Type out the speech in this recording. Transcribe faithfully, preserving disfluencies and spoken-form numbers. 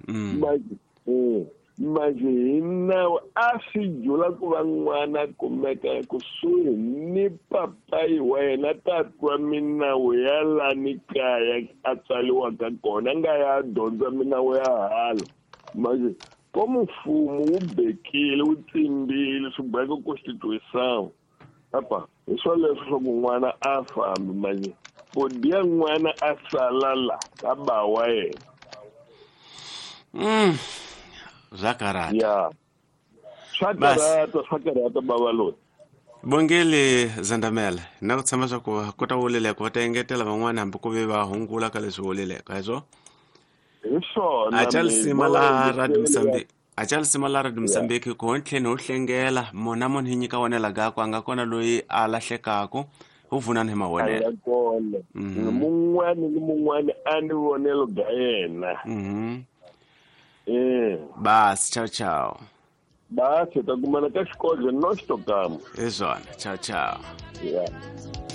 Mm. Mas eh imagina a swi jula ku va n'wana kumeka kusuhi ni papa hi wena tatwa minawu ya lani kaya a tsaliwaka kona nga ya dyondza minawu ya hala manje ko mfumo wu bekile wu tsimbile swibeka constitution apa hi swo leswo swa ku n'wana a fambi manje bodi ya n'wana a sala la ka ba wa yena. Mm. Zakarata. Ya. Swakarata, swakarata baba lo. Bongeli Zandamela. Na ku tshama swa ku kota wolele ko ta engetela van'wana hambi ku ve va hungula ka leswi woleleka hi swo. Hi swona. Achal simala radio Msambiki. Achal simala radio Msambiki ko ntlheni ho hlengela mona munhu nyika wonela ga ku anga kona loyi a lahlekako u vuna ni mawonela. Anga kona. Mun'wana ni mun'wana a ni vonelo ga yena. Mhm. Eh. Bas, ciao ciao. Basi ta kumana ka xikodlo no xitokamo. Hi swona, ciao ciao. Yeah.